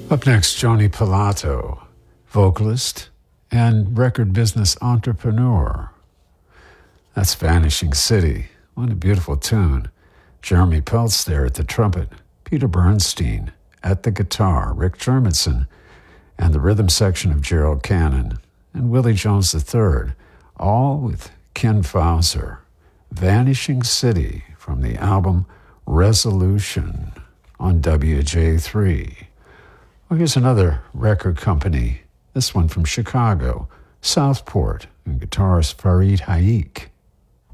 Up next, Joni Pilato, vocalist and record business entrepreneur. That's Vanishing City. What a beautiful tune. Jeremy Peltz there at the trumpet, Peter Bernstein at the guitar, Rick Germanson, and the rhythm section of Gerald Cannon, and Willie Jones III, all with Ken Fauser. Vanishing City from the album Resolution on WJ3. Well, here's another record company, this one from Chicago, Southport, and guitarist Fareed Haik.